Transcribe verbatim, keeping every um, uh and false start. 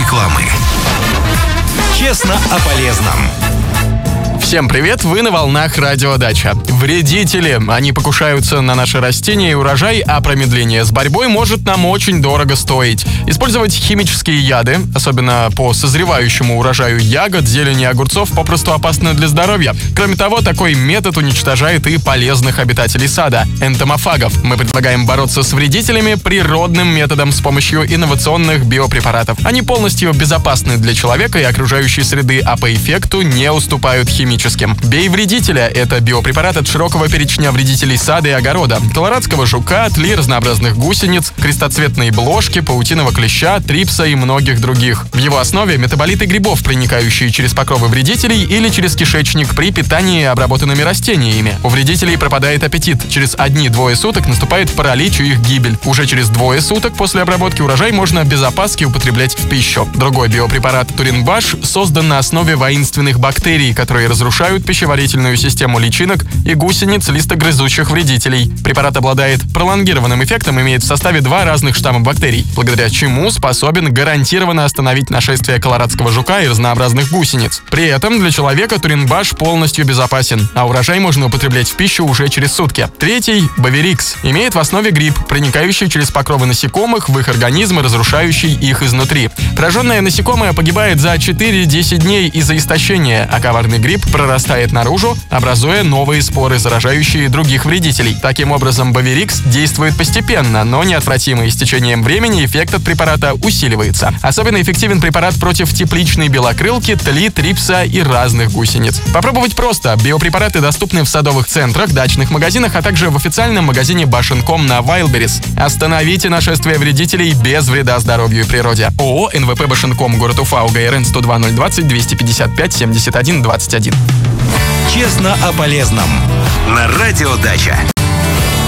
рекламы. Честно о полезном. Всем привет, вы на волнах Радио Дача. Вредители, они покушаются на наши растения и урожай, а промедление с борьбой может нам очень дорого стоить. Использовать химические яды, особенно по созревающему урожаю ягод, зелени и огурцов, попросту опасно для здоровья. Кроме того, такой метод уничтожает и полезных обитателей сада – энтомофагов. Мы предлагаем бороться с вредителями природным методом с помощью инновационных биопрепаратов. Они полностью безопасны для человека и окружающей среды, а по эффекту не уступают химическим. «Бей вредителя» — это биопрепарат от широкого перечня вредителей сада и огорода. Колорадского жука, тли, разнообразных гусениц, крестоцветной блошки, паутиного клеща, трипса и многих других. В его основе метаболиты грибов, проникающие через покровы вредителей или через кишечник при питании обработанными растениями. У вредителей пропадает аппетит. Через одни-двое суток наступает паралич и их гибель. Уже через двое суток после обработки урожай можно без опаски употреблять в пищу. Другой биопрепарат Туринбаш создан на основе воинственных бактерий, которые разрушают разрушают пищеварительную систему личинок и гусениц листогрызущих вредителей. Препарат обладает пролонгированным эффектом, имеет в составе два разных штамма бактерий, благодаря чему способен гарантированно остановить нашествие колорадского жука и разнообразных гусениц. При этом для человека Туринбаш полностью безопасен, а урожай можно употреблять в пищу уже через сутки. Третий, Боверикс, имеет в основе гриб, проникающий через покровы насекомых в их организм и разрушающий их изнутри. Пораженное насекомое погибает за четыре-десять дней из-за истощения, а коварный гриб прорастает наружу, образуя новые споры, заражающие других вредителей. Таким образом, Боверикс действует постепенно, но неотвратимо, и с течением времени эффект от препарата усиливается. Особенно эффективен препарат против тепличной белокрылки, тли, трипса и разных гусениц. Попробовать просто. Биопрепараты доступны в садовых центрах, дачных магазинах, а также в официальном магазине Башенком на Wildberries. Остановите нашествие вредителей без вреда здоровью и природе. ООО «эн вэ пэ Башенком», город Уфа, У Г Р Н сто два ноль двадцать двести пятьдесят пять семьдесят один двадцать один. Честно о полезном. На Радио Дача.